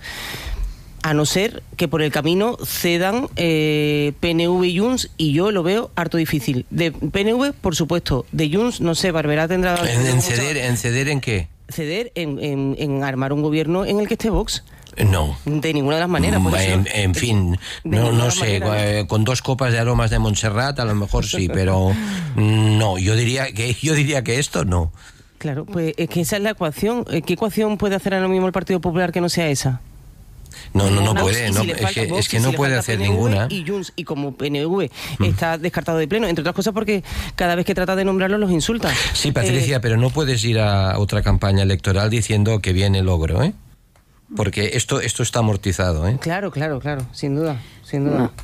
A no ser que por el camino cedan eh, P N V y Junts, y yo lo veo harto difícil. De P N V, por supuesto. De Junts, no sé, Barberá tendrá... ¿En, en ceder, ¿En ceder en qué? Ceder en, en, en armar un gobierno en el que esté Vox. No. De ninguna de las maneras. Por eso- En, en fin, de no, ninguna no sé, manera. eh, con dos copas de aromas de Montserrat a lo mejor sí, pero no, yo diría que yo diría que esto no. Claro, pues es que esa es la ecuación. ¿Qué ecuación puede hacer ahora mismo el Partido Popular que no sea esa? No, no, no Ninguna. puede, Y no, si le es falta que, Vox, es que y si no le puede falta hacer P N V ninguna. Y Junts, y como P N V está descartado de pleno, entre otras cosas porque cada vez que trata de nombrarlos los insulta. Sí, Patricia, Eh, pero no puedes ir a otra campaña electoral diciendo que viene logro, ¿eh? Porque esto, esto está amortizado, ¿eh? Claro, claro, claro, sin duda, sin duda.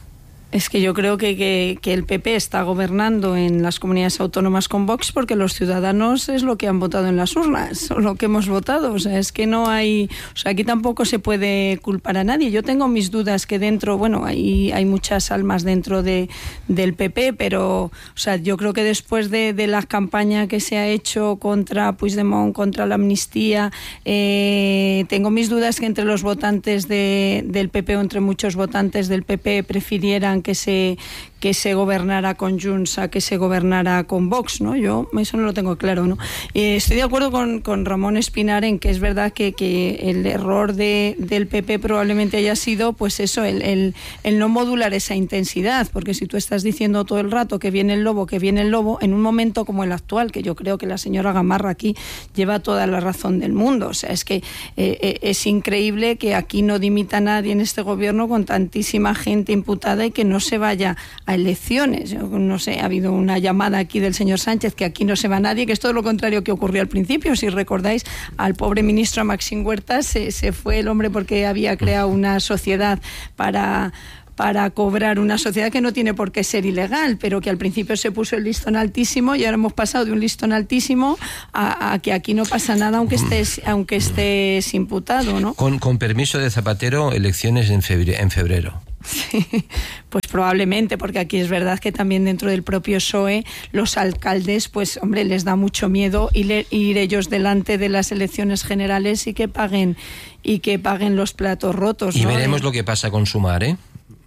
Es que yo creo que, que, que el P P está gobernando en las comunidades autónomas con Vox porque los ciudadanos es lo que han votado en las urnas, o lo que hemos votado. O sea, es que no hay... O sea, aquí tampoco se puede culpar a nadie. Yo tengo mis dudas que dentro... Bueno, hay, hay muchas almas dentro de, del P P, pero... O sea, yo creo que después de, de la campaña que se ha hecho contra Puigdemont, contra la amnistía, eh, tengo mis dudas que entre los votantes de, del P P o entre muchos votantes del P P prefirieran que se que se gobernara con Junts a que se gobernara con Vox, ¿no? Yo eso no lo tengo claro, ¿no? Eh, estoy de acuerdo con, con Ramón Espinar en que es verdad que, que el error de, del P P probablemente haya sido, pues eso, el, el, el no modular esa intensidad, porque si tú estás diciendo todo el rato que viene el lobo, que viene el lobo, en un momento como el actual, que yo creo que la señora Gamarra aquí lleva toda la razón del mundo, o sea, es que eh, es increíble que aquí no dimita nadie en este gobierno con tantísima gente imputada y que no se vaya a elecciones. Yo no sé, ha habido una llamada aquí del señor Sánchez que aquí no se va nadie, que es todo lo contrario que ocurrió al principio. Si recordáis, al pobre ministro Maxim Huerta se, se fue el hombre porque había creado una sociedad para... para cobrar una sociedad que no tiene por qué ser ilegal, pero que al principio se puso el listón altísimo y ahora hemos pasado de un listón altísimo a, a que aquí no pasa nada aunque estés, aunque estés imputado, ¿no? Con, con permiso de Zapatero, elecciones en febrero. En febrero. Sí, pues probablemente, porque aquí es verdad que también dentro del propio P S O E los alcaldes, pues hombre, les da mucho miedo ir, ir ellos delante de las elecciones generales y que paguen y que paguen los platos rotos, ¿no? Y veremos ¿Eh? lo que pasa con Sumar, ¿eh?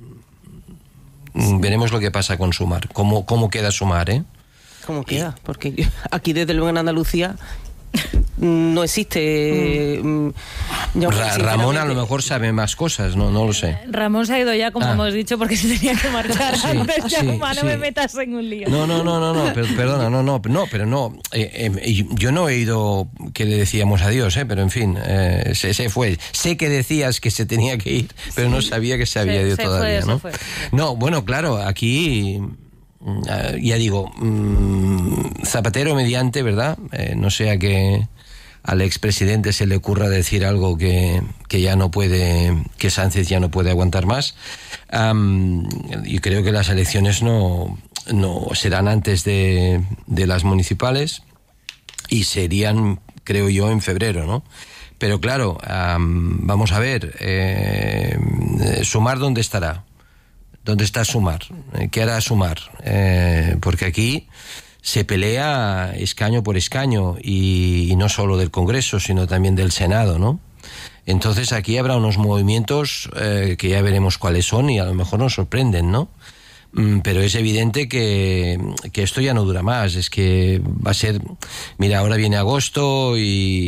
Sí. Veremos lo que pasa con Sumar. ¿Cómo, cómo queda Sumar, eh? ¿Cómo queda? Porque aquí desde luego en Andalucía no existe. Mm. Yo, Ra Ramón a lo mejor sabe más cosas, no, no lo sé. Ramón se ha ido ya, como ah. hemos dicho, porque se tenía que marchar sí, antes. Sí, no sí. me metas en un lío. No, no, no, no, no, pero, perdona, no, no, no, pero no. Eh, eh, yo no he oído que le decíamos adiós, eh, pero en fin, eh, se, se fue. Sé que decías que se tenía que ir, pero no sabía que se había se, ido se todavía, fue, ¿no? Se fue. No, bueno, claro, aquí. Uh, ya digo, um, Zapatero mediante, ¿verdad? Eh, no sea que al expresidente se le ocurra decir algo que, que ya no puede, que Sánchez ya no puede aguantar más. Um, y creo que las elecciones no, no serán antes de, de las municipales y serían, creo yo, en febrero, ¿no? Pero claro, um, vamos a ver, eh, Sumar, ¿dónde estará? ¿Dónde está Sumar? ¿Qué hará Sumar? Eh, porque aquí se pelea escaño por escaño y, y no solo del Congreso, sino también del Senado, ¿no? Entonces aquí habrá unos movimientos eh, que ya veremos cuáles son y a lo mejor nos sorprenden, ¿no? Mm, pero es evidente que, que esto ya no dura más, es que va a ser... Mira, ahora viene agosto y,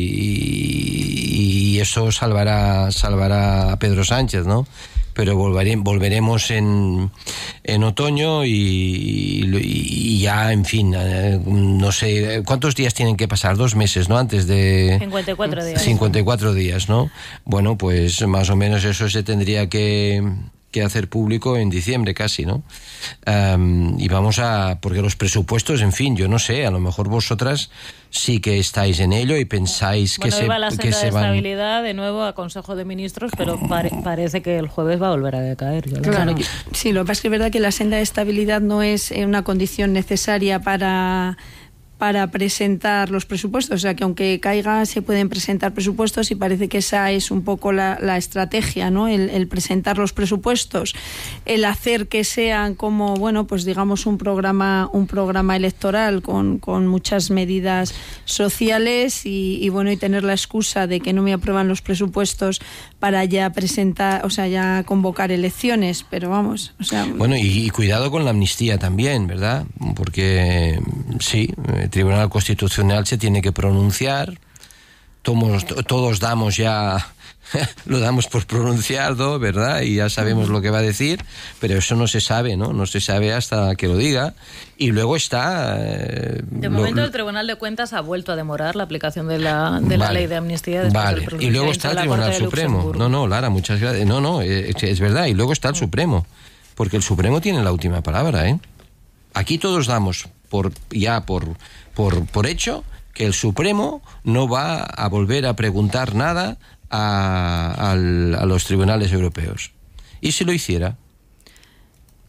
y, y eso salvará, salvará a Pedro Sánchez, ¿no? Pero volveré, volveremos en, en otoño y, y, y ya, en fin, eh, no sé, ¿cuántos días tienen que pasar? Dos meses, ¿no? Antes de... cincuenta y cuatro días. cincuenta y cuatro días, ¿no? Bueno, pues más o menos eso se tendría que... que hacer público en diciembre casi, ¿no? Um, y vamos a... Porque los presupuestos, en fin, yo no sé, a lo mejor vosotras sí que estáis en ello y pensáis bueno, que se, iba la que senda se de van... estabilidad de nuevo a Consejo de Ministros, pero pare, parece que el jueves va a volver a decaer. Yo claro, no. Sí, lo que pasa es que es verdad que la senda de estabilidad no es una condición necesaria para... para presentar los presupuestos, o sea que aunque caiga se pueden presentar presupuestos y parece que esa es un poco la, la estrategia, ¿no? El, el presentar los presupuestos, el hacer que sean como, bueno, pues digamos un programa, un programa electoral con, con muchas medidas sociales y, y bueno, y tener la excusa de que no me aprueban los presupuestos para ya presentar, o sea, ya convocar elecciones, pero vamos, o sea... Bueno, y, y cuidado con la amnistía también, ¿verdad? Porque sí, el Tribunal Constitucional se tiene que pronunciar, todos, todos damos ya, lo damos por pronunciado, ¿verdad? Y ya sabemos lo que va a decir, pero eso no se sabe, ¿no? No se sabe hasta que lo diga. Y luego está... Eh, de momento lo, el Tribunal de Cuentas ha vuelto a demorar la aplicación de la, de la vale, ley de amnistía. Después vale, del y luego está el Tribunal Supremo. No, no, Lara, muchas gracias. No, no, es, es verdad. Y luego está el oh. Supremo, porque el Supremo tiene la última palabra, ¿eh? Aquí todos damos por ya por, por, por hecho que el Supremo no va a volver a preguntar nada a, a, a los tribunales europeos. ¿Y si lo hiciera?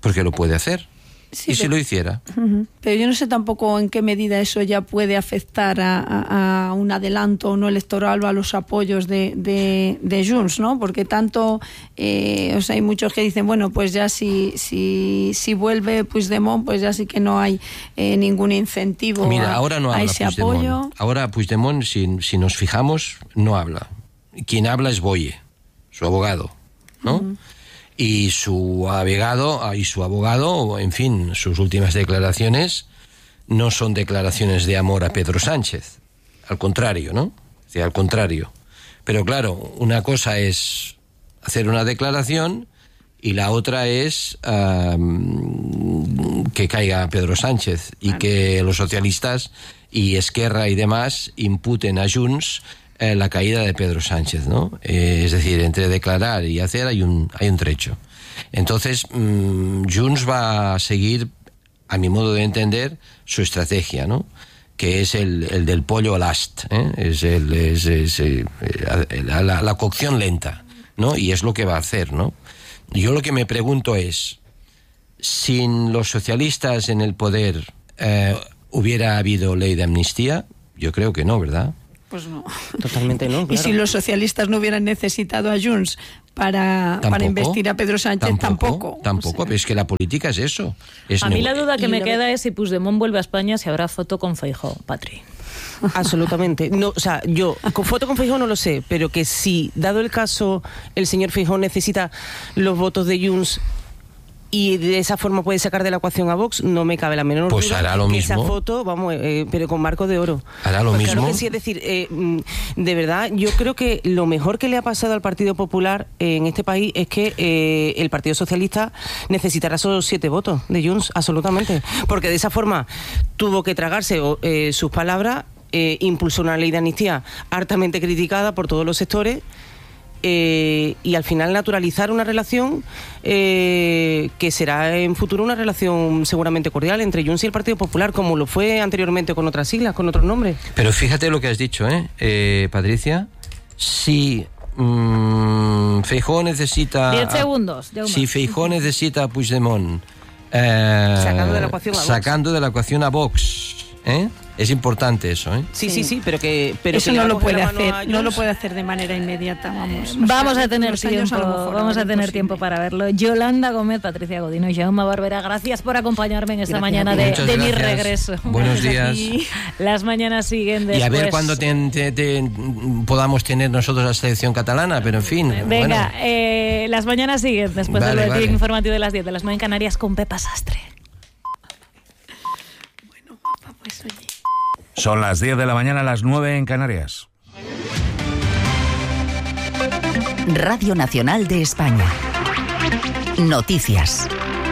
porque lo puede hacer. Sí, y si pero, lo hiciera. Uh-huh. Pero yo no sé tampoco en qué medida eso ya puede afectar a, a, a un adelanto no electoral o a los apoyos de, de, de Junts, ¿no? Porque tanto, eh, o sea, hay muchos que dicen, bueno, pues ya si, si, si vuelve Puigdemont, pues ya sí que no hay eh, ningún incentivo Mira, a, ahora no a habla ese Puigdemont. Apoyo. Ahora Puigdemont, si, si nos fijamos, no habla. Quien habla es Boye, su abogado, ¿no? Uh-huh. Y su abogado, y su abogado, en fin, sus últimas declaraciones no son declaraciones de amor a Pedro Sánchez. Al contrario, ¿no? O sea, al contrario. Pero claro, una cosa es hacer una declaración y la otra es um, que caiga Pedro Sánchez y que los socialistas y Esquerra y demás imputen a Junts Eh, la caída de Pedro Sánchez, ¿no? Eh, es decir, entre declarar y hacer hay un hay un trecho. Entonces, mmm, Junts va a seguir, a mi modo de entender, su estrategia, ¿no? Que es el, el del pollo al ast, ¿eh? Es, el, es, es eh, la, la, la cocción lenta, ¿no? Y es lo que va a hacer, ¿no? Yo lo que me pregunto es, sin los socialistas en el poder, eh, ¿hubiera habido ley de amnistía? Yo creo que no, ¿verdad? Pues no. Totalmente no, claro. Y si los socialistas no hubieran necesitado a Junts para, para investir a Pedro Sánchez, tampoco. Tampoco, tampoco. O sea. Es que la política es eso. Es a mí la duda que me lo... queda es si Puigdemont vuelve a España, si habrá foto con Feijóo, Patri. Absolutamente. No, o sea, yo con foto con Feijóo no lo sé, pero que si, dado el caso, el señor Feijóo necesita los votos de Junts y de esa forma puede sacar de la ecuación a Vox, no me cabe la menor pues duda hará lo que mismo. Esa foto, vamos, eh, pero con marco de oro. Hará lo pues mismo. Claro que sí, es decir, eh, de verdad, yo creo que lo mejor que le ha pasado al Partido Popular eh, en este país es que eh, el Partido Socialista necesitará esos siete votos de Junts, absolutamente. Porque de esa forma tuvo que tragarse eh, sus palabras, eh, impulsó una ley de amnistía hartamente criticada por todos los sectores. Eh, y al final naturalizar una relación eh, que será en futuro una relación seguramente cordial entre Junts y el Partido Popular, como lo fue anteriormente con otras siglas, con otros nombres. Pero fíjate lo que has dicho, ¿eh, eh Patricia? Si mmm, Feijóo necesita... Diez segundos. A, si Feijóo necesita a Puigdemont eh, sacando de la ecuación a Vox, sacando de la ecuación a Vox, ¿eh? Es importante eso, ¿eh? Sí, sí, sí, pero que... Pero eso que no lo puede hacer, no lo puede hacer de manera inmediata, vamos. Vamos sea, a tener tiempo, a mejor, vamos a, a tener tiempo para verlo. Yolanda Gómez, Patricia Godino y Jaume Barbera, gracias por acompañarme en esta gracias, mañana de, de mi regreso. Buenos días. Las mañanas siguen después. Y a ver cuándo te, te, te, podamos tener nosotros la selección catalana, pero en fin. Venga, bueno. eh, las mañanas siguen después vale, del boletín vale. informativo de las diez de las nueve en Canarias con Pepa Sastre. Bueno, pues oye. Son las diez de la mañana, las nueve en Canarias. Radio Nacional de España. Noticias.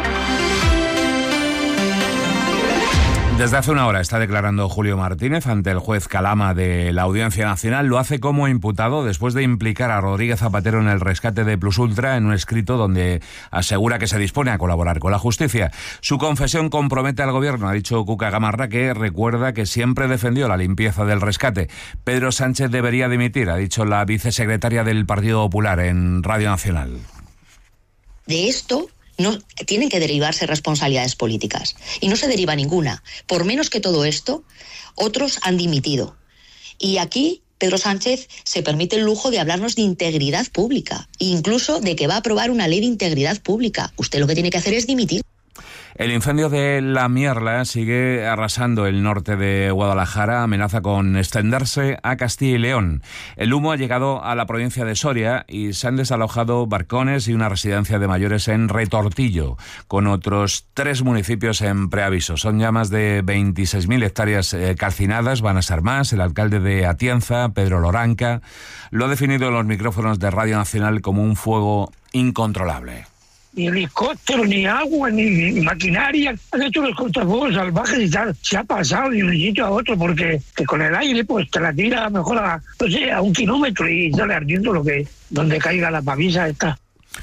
Desde hace una hora está declarando Julio Martínez ante el juez Calama de la Audiencia Nacional. Lo hace como imputado después de implicar a Rodríguez Zapatero en el rescate de Plus Ultra en un escrito donde asegura que se dispone a colaborar con la justicia. Su confesión compromete al gobierno, ha dicho Cuca Gamarra, que recuerda que siempre defendió la limpieza del rescate. Pedro Sánchez debería dimitir, ha dicho la vicesecretaria del Partido Popular en Radio Nacional. De esto no tienen que derivarse responsabilidades políticas y no se deriva ninguna. Por menos que todo esto, otros han dimitido. Y aquí Pedro Sánchez se permite el lujo de hablarnos de integridad pública, incluso de que va a aprobar una ley de integridad pública. Usted lo que tiene que hacer es dimitir. El incendio de La Mierla sigue arrasando el norte de Guadalajara, amenaza con extenderse a Castilla y León. El humo ha llegado a la provincia de Soria y se han desalojado barcones y una residencia de mayores en Retortillo, con otros tres municipios en preaviso. Son ya más de veintiséis mil hectáreas calcinadas, van a ser más. El alcalde de Atienza, Pedro Loranca, lo ha definido en los micrófonos de Radio Nacional como un fuego incontrolable. Ni helicóptero, ni agua, ni maquinaria. Han hecho los cortafuegos salvajes y tal. Se ha pasado de un sitio a otro porque que con el aire pues te la tira a mejor a, no sé, a un kilómetro y sale ardiendo lo que donde caiga la pavisa esta.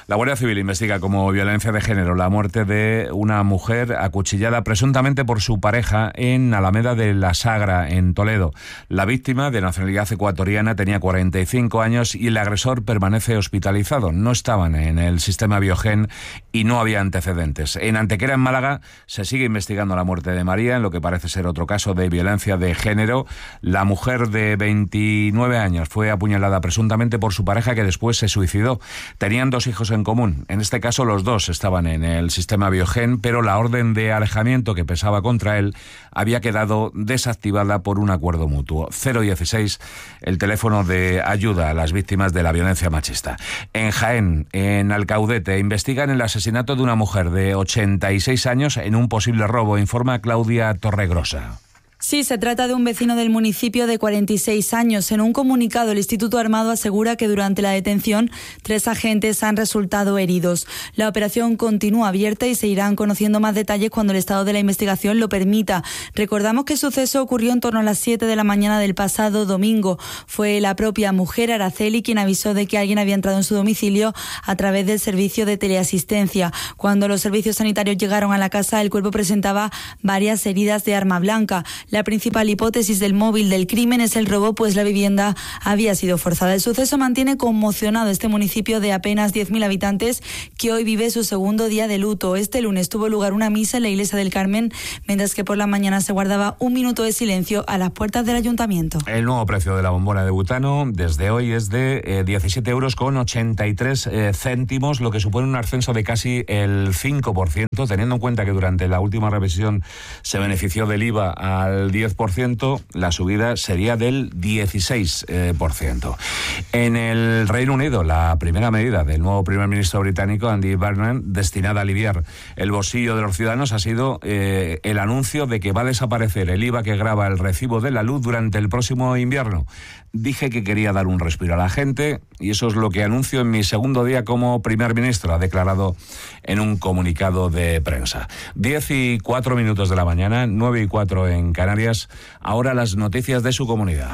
La Guardia Civil investiga como violencia de género la muerte de una mujer acuchillada presuntamente por su pareja en Alameda de la Sagra, en Toledo. La víctima, de nacionalidad ecuatoriana, tenía cuarenta y cinco años y el agresor permanece hospitalizado. No estaban en el sistema Biogen y no había antecedentes. En Antequera, en Málaga, se sigue investigando la muerte de María, en lo que parece ser otro caso de violencia de género. La mujer de veintinueve años fue apuñalada presuntamente por su pareja, que después se suicidó. Tenían dos hijos en común. En este caso, los dos estaban en el sistema Biogen, pero la orden de alejamiento que pesaba contra él había quedado desactivada por un acuerdo mutuo. cero dieciséis, el teléfono de ayuda a las víctimas de la violencia machista. En Jaén, en Alcaudete, investigan el asesinato de una mujer de ochenta y seis años en un posible robo, informa Claudia Torregrosa. Sí, se trata de un vecino del municipio de cuarenta y seis años. En un comunicado, el Instituto Armado asegura que durante la detención tres agentes han resultado heridos. La operación continúa abierta y se irán conociendo más detalles cuando el estado de la investigación lo permita. Recordamos que el suceso ocurrió en torno a las siete de la mañana del pasado domingo. Fue la propia mujer, Araceli, quien avisó de que alguien había entrado en su domicilio a través del servicio de teleasistencia. Cuando los servicios sanitarios llegaron a la casa, el cuerpo presentaba varias heridas de arma blanca. La principal hipótesis del móvil del crimen es el robo, pues la vivienda había sido forzada. El suceso mantiene conmocionado este municipio de apenas diez mil habitantes, que hoy vive su segundo día de luto. Este lunes tuvo lugar una misa en la iglesia del Carmen, mientras que por la mañana se guardaba un minuto de silencio a las puertas del ayuntamiento. El nuevo precio de la bombona de butano desde hoy es de eh, diecisiete euros con ochenta y tres eh, céntimos, lo que supone un ascenso de casi el cinco por ciento, teniendo en cuenta que durante la última revisión se benefició del I V A al diez por ciento, la subida sería del dieciséis por ciento. En el Reino Unido, la primera medida del nuevo primer ministro británico, Andy Burnham, destinada a aliviar el bolsillo de los ciudadanos, ha sido eh, el anuncio de que va a desaparecer el I V A que grava el recibo de la luz durante el próximo invierno. Dije que quería dar un respiro a la gente y eso es lo que anuncio en mi segundo día como primer ministro, ha declarado en un comunicado de prensa. Diez y cuatro minutos de la mañana, nueve y cuatro en Canarias. Ahora las noticias de su comunidad.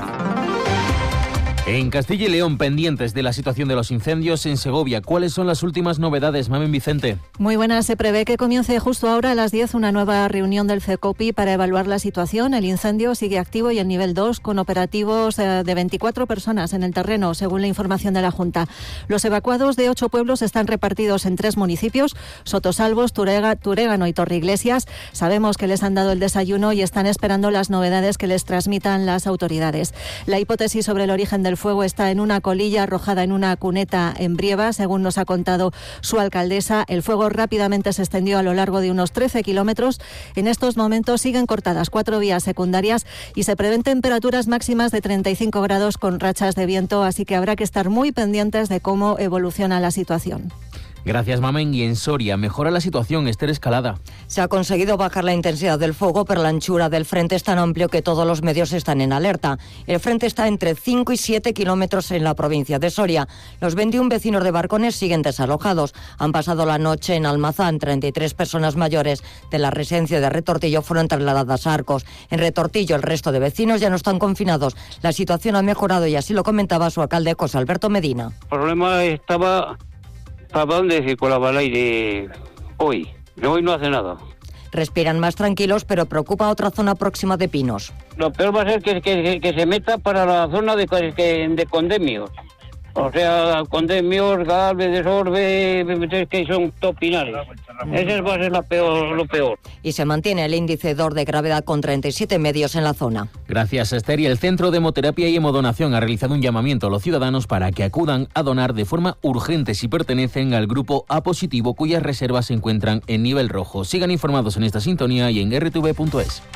En Castilla y León, pendientes de la situación de los incendios en Segovia. ¿Cuáles son las últimas novedades, Mamen Vicente? Muy buenas. Se prevé que comience justo ahora a las diez una nueva reunión del CECOPI para evaluar la situación. El incendio sigue activo y en nivel dos, con operativos de veinticuatro personas en el terreno, según la información de la Junta. Los evacuados de ocho pueblos están repartidos en tres municipios: Sotosalvos, Turega, Turégano y Torreiglesias. Sabemos que les han dado el desayuno y están esperando las novedades que les transmitan las autoridades. La hipótesis sobre el origen del fuego está en una colilla arrojada en una cuneta en Brieva, según nos ha contado su alcaldesa. El fuego rápidamente se extendió a lo largo de unos trece kilómetros. En estos momentos siguen cortadas cuatro vías secundarias y se prevén temperaturas máximas de treinta y cinco grados con rachas de viento, así que habrá que estar muy pendientes de cómo evoluciona la situación. Gracias, Mamen. Y en Soria, mejora la situación, Esther Escalada. Se ha conseguido bajar la intensidad del fuego, pero la anchura del frente es tan amplio que todos los medios están en alerta. El frente está entre cinco y siete kilómetros en la provincia de Soria. Los veintiún vecinos de Barcones siguen desalojados. Han pasado la noche en Almazán. treinta y tres personas mayores de la residencia de Retortillo fueron trasladadas a Arcos. En Retortillo, el resto de vecinos ya no están confinados. La situación ha mejorado y así lo comentaba su alcalde, José Alberto Medina. El problema estaba... ¿Para dónde circulaba el aire hoy? Hoy no hace nada. Respiran más tranquilos, pero preocupa otra zona próxima de Pinos. Lo peor va a ser que, que, que se meta para la zona de, de Condemios. O sea, Condemios, Galvez, Desorbe, que son topinales. Ese va a ser la peor, lo peor. Y se mantiene el índice dos de gravedad con treinta y siete medios en la zona. Gracias, Esther. Y el Centro de Hemoterapia y Hemodonación ha realizado un llamamiento a los ciudadanos para que acudan a donar de forma urgente si pertenecen al grupo A positivo, cuyas reservas se encuentran en nivel rojo. Sigan informados en esta sintonía y en erre te ve punto es.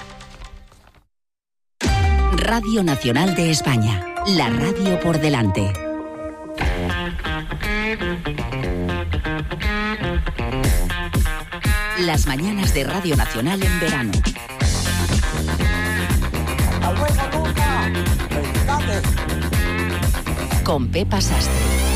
Radio Nacional de España. La radio por delante. Las mañanas de Radio Nacional en verano. Con Pepa Sastre.